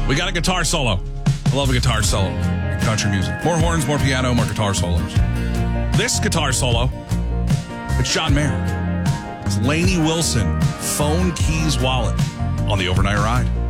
We got a guitar solo. I love a guitar solo in country music. More horns, more piano, more guitar solos. This guitar solo, it's John Mayer. It's Lainey Wilson, Phone Keys Wallet on the Overnight Ride.